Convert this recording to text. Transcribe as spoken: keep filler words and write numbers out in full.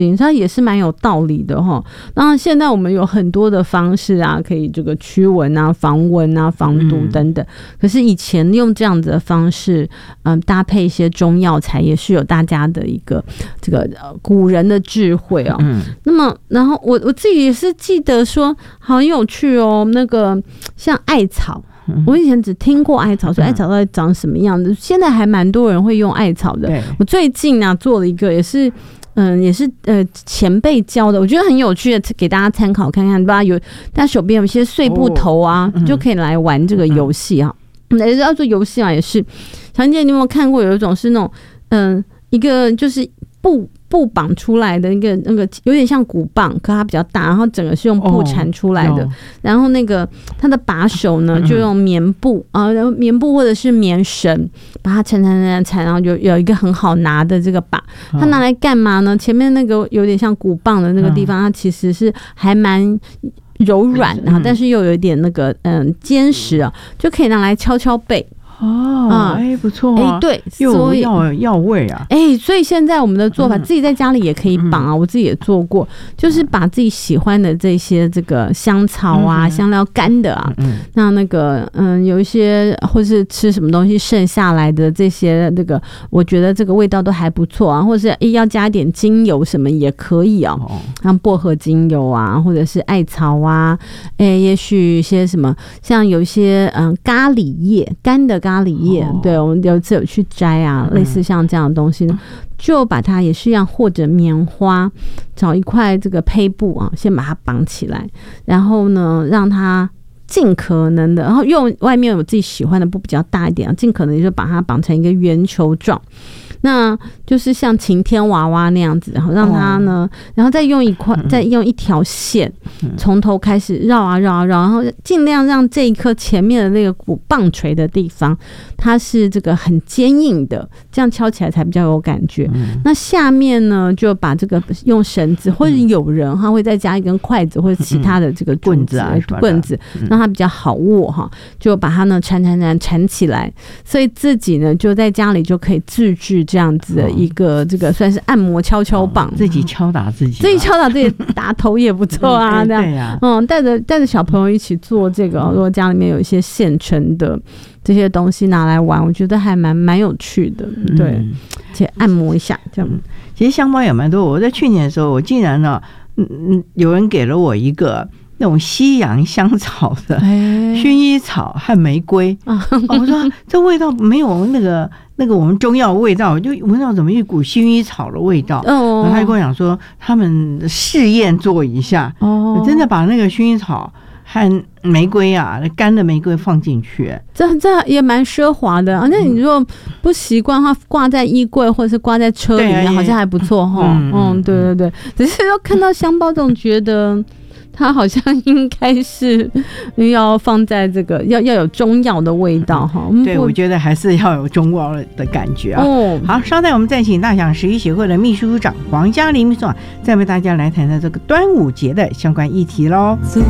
它也是蛮有道理的哈。当然现在我们有很多的方式啊，可以这个驱蚊啊、防蚊啊、防毒等等、嗯、可是以前用这样子的方式嗯，搭配一些中药材也是有大家的一个这个、呃、古人的智慧哦。嗯，那么然后我我自己也是记得说好有趣哦，那个像艾草，我以前只听过艾草，所以艾草到底长什么样子？现在还蛮多人会用艾草的。我最近啊做了一个，也是嗯，也是呃前辈教的，我觉得很有趣的，给大家参考看看。大家有大家手边有一些碎布头啊，哦嗯、就可以来玩这个游戏啊。也是要做游戏啊，也是。常见你有没有看过有一种是那种嗯一个就是布。布绑出来的一个那个有点像鼓棒，可它比较大，然后整个是用布缠出来的。哦、然后那个它的把手呢，就用棉布啊，然后棉布或者是棉绳，把它缠缠缠缠，然后有有一个很好拿的这个把。它拿来干嘛呢？前面那个有点像鼓棒的那个地方，它其实是还蛮柔软啊，但是又有一点那个嗯坚实啊，就可以拿来敲敲背。 哦，哎、欸，不错啊，哎、欸， 对， 又有药药味啊， 哎、欸，所以现在我们的做法，嗯、自己在家里也可以绑啊，嗯、我自己也做过，就是把自己喜欢的这些这个香草啊、嗯、香料干的啊，嗯、那那个嗯，有一些或是吃什么东西剩下来的这些，这个我觉得这个味道都还不错啊，或是哎、欸、要加点精油什么也可以啊，哦、像薄荷精油啊，或者是艾草啊，哎、欸，也许一些什么，像有一些嗯咖喱叶干的咖。咖喱叶，对，我们有一次有去摘啊，嗯、类似像这样的东西呢，就把它也是一样，或者棉花，找一块这个胚布啊，先把它绑起来，然后呢，让它尽可能的，然后用外面有自己喜欢的布比较大一点，尽可能也就把它绑成一个圆球状。那就是像晴天娃娃那样子，然后让它呢，哦、然后再用一块，再用一条线，从、嗯、头开始绕啊绕啊绕，然后尽量让这一颗前面的那个鼓棒槌的地方，它是这个很坚硬的，这样敲起来才比较有感觉。嗯、那下面呢，就把这个用绳子，或者有人他会再加一根筷子或者其他的这个棍子啊棍子，让它比较好握哈，就把它呢缠缠缠缠起来，所以自己呢就在家里就可以自制。这样子的一个这个算是按摩敲敲棒，哦、 自己敲打自己， 自己敲打自己打头也不错啊。这样，对呀，嗯，带着带着小朋友一起做这个，如果家里面有一些现成的这些东西拿来玩，我觉得还蛮蛮有趣的，对，嗯、而且按摩一下这样。 嗯、其实香包也蛮多，我在去年的时候，我竟然呢，嗯嗯，有人给了我一个。那种西洋香草的薰衣草和玫瑰、欸哦、我说这味道没有那个那个我们中药的味道，就闻到怎么一股薰衣草的味道。哦，然后他就跟我讲说他们试验做一下，哦，真的把那个薰衣草和玫瑰啊，干的玫瑰放进去， 这这也蛮奢华的啊。那你如果不习惯的话，挂在衣柜或者是挂在车里面，好像还不错哈。嗯, 嗯，对对对，只是说看到香包总觉得。它好像应该是要放在这个要要有中药的味道哈。 对，我觉得还是要有中药的感觉啊。哦，好，稍待我们再请大想食医协会的秘书长黄嘉玲秘书长，再为大家来谈谈这个端午节的相关议题喽。